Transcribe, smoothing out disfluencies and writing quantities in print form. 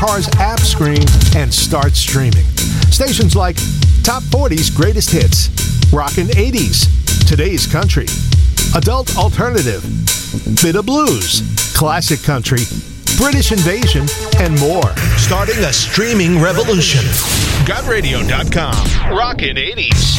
car's app screen and start streaming. Stations like Top 40's Greatest Hits, Rockin' 80s, Today's Country, Adult Alternative, Bit of Blues, Classic Country, British Invasion, and more. Starting a streaming revolution. GutRadio.com. Rockin' 80s.